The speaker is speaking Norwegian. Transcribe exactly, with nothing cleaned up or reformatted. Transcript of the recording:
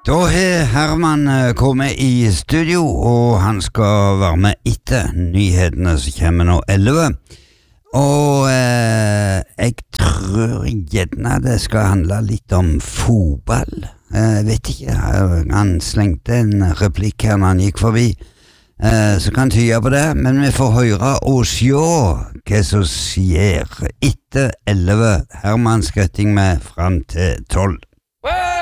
Da har Herman eh, kommet i studio, og han skal være med etter nyhetene som kommer nå elleve. Og eh, jeg tror gjerne det skal handle litt om fotball. Jeg eh, vet ikke, han slengte en replikk her når han gikk forbi, eh, så kan tyde på det, men vi får høre og se hva som skjer etter elleve. Herman Skøtting med frem til tolv.